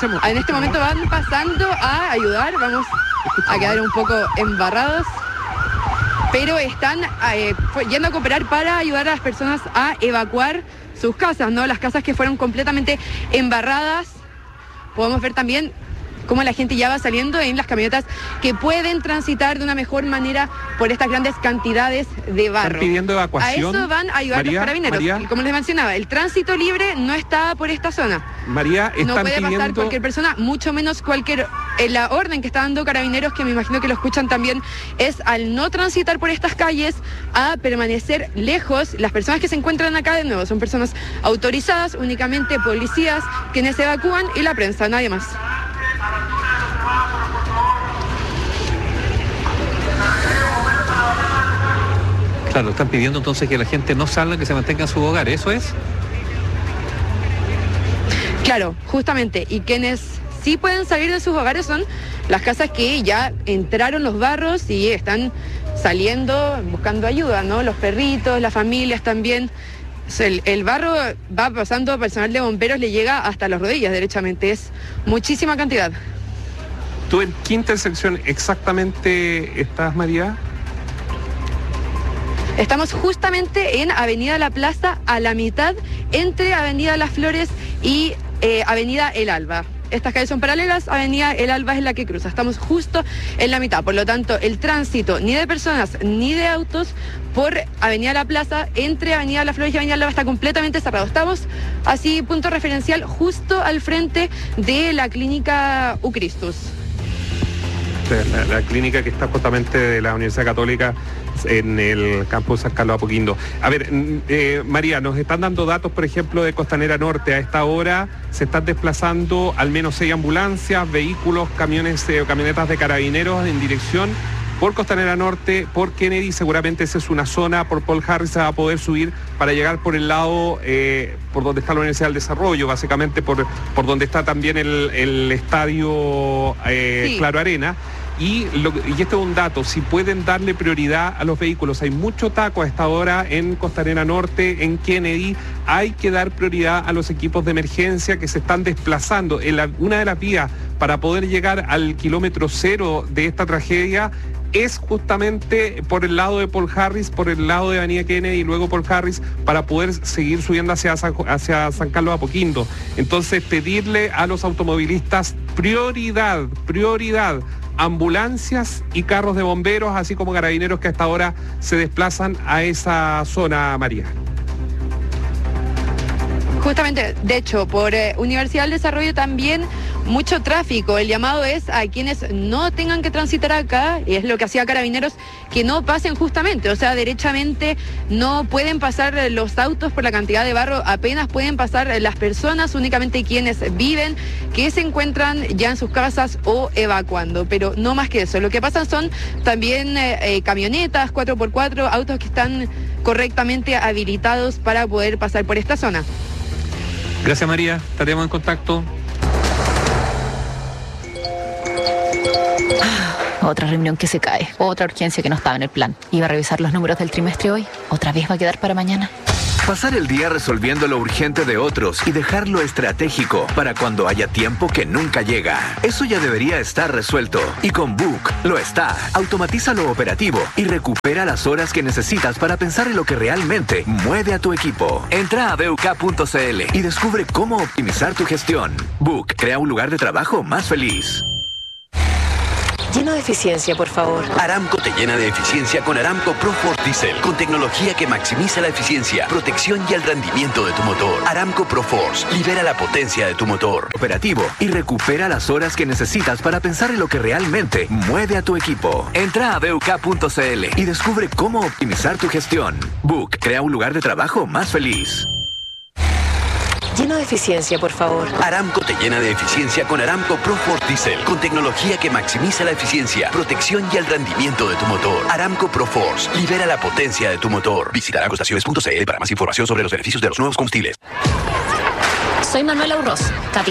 En este momento van pasando a ayudar, vamos a quedar un poco embarrados, pero están yendo a cooperar para ayudar a las personas a evacuar sus casas, ¿no? Las casas que fueron completamente embarradas. Podemos ver también cómo la gente ya va saliendo en las camionetas que pueden transitar de una mejor manera por estas grandes cantidades de barro. ¿Están pidiendo evacuación? A eso van a ayudar los carabineros. Como les mencionaba, el tránsito libre no está por esta zona. María, no puede pasar cualquier persona, mucho menos cualquier... la orden que está dando Carabineros, que me imagino que lo escuchan también, es al no transitar por estas calles, a permanecer lejos. Las personas que se encuentran acá, de nuevo, son personas autorizadas, únicamente policías quienes evacúan y la prensa, nadie más. Claro, están pidiendo entonces que la gente no salga, que se mantenga en su hogar, ¿eso es? Claro, justamente, y quienes sí pueden salir de sus hogares son las casas que ya entraron los barros y están saliendo, buscando ayuda, ¿no? Los perritos, las familias también. El barro va pasando, personal de bomberos le llega hasta las rodillas, derechamente, es muchísima cantidad. ¿Tú en qué intersección exactamente estás, María? Estamos justamente en Avenida La Plaza, a la mitad entre Avenida Las Flores y Avenida El Alba. Estas calles son paralelas, Avenida El Alba es la que cruza. Estamos justo en la mitad, por lo tanto, el tránsito ni de personas ni de autos por Avenida La Plaza, entre Avenida Las Flores y Avenida El Alba está completamente cerrado. Estamos así, punto referencial, justo al frente de la clínica Ucristus. La clínica que está justamente de la Universidad Católica en el campus San Carlos Apoquindo. A ver, María, nos están dando datos, por ejemplo, de Costanera Norte. A esta hora se están desplazando al menos 6 ambulancias, vehículos, camiones, camionetas de carabineros en dirección por Costanera Norte, por Kennedy. Seguramente esa es una zona, por Paul Harris se va a poder subir para llegar por el lado, por donde está la Universidad del Desarrollo, básicamente por donde está también el estadio sí. Claro Arena. Y este es un dato, si pueden darle prioridad a los vehículos, hay mucho taco a esta hora en Costanera Norte, en Kennedy, hay que dar prioridad a los equipos de emergencia que se están desplazando. Una de las vías para poder llegar al kilómetro cero de esta tragedia es justamente por el lado de Paul Harris, por el lado de Avenida Kennedy y luego Paul Harris, para poder seguir subiendo hacia San Carlos Apoquindo. Entonces, pedirle a los automovilistas prioridad, ambulancias y carros de bomberos, así como carabineros que hasta ahora se desplazan a esa zona, María. Justamente, de hecho, por Universidad del Desarrollo también mucho tráfico. El llamado es a quienes no tengan que transitar acá, y es lo que hacía Carabineros, que no pasen justamente, o sea, derechamente no pueden pasar los autos por la cantidad de barro, apenas pueden pasar las personas, únicamente quienes viven, que se encuentran ya en sus casas o evacuando, pero no más que eso. Lo que pasa son también camionetas, 4x4, autos que están correctamente habilitados para poder pasar por esta zona. Gracias, María, estaremos en contacto. Otra reunión que se cae, otra urgencia que no estaba en el plan. Iba a revisar los números del trimestre hoy, otra vez va a quedar para mañana. Pasar el día resolviendo lo urgente de otros y dejar lo estratégico para cuando haya tiempo que nunca llega. Eso ya debería estar resuelto. Y con Book lo está. Automatiza lo operativo y recupera las horas que necesitas para pensar en lo que realmente mueve a tu equipo. Entra a BUK.cl y descubre cómo optimizar tu gestión. Book crea un lugar de trabajo más feliz. Lleno de eficiencia, por favor. Aramco te llena de eficiencia con Aramco ProForce Diesel, con tecnología que maximiza la eficiencia, protección y el rendimiento de tu motor. Aramco ProForce libera la potencia de tu motor. Operativo y recupera las horas que necesitas para pensar en lo que realmente mueve a tu equipo. Entra a BUK.cl y descubre cómo optimizar tu gestión. Book crea un lugar de trabajo más feliz. Lleno de eficiencia, por favor. Aramco te llena de eficiencia con Aramco ProForce Diesel, con tecnología que maximiza la eficiencia, protección y el rendimiento de tu motor. Aramco ProForce libera la potencia de tu motor. Visita aramcoestaciones.cl para más información sobre los beneficios de los nuevos combustibles. Soy Manuela Urroz,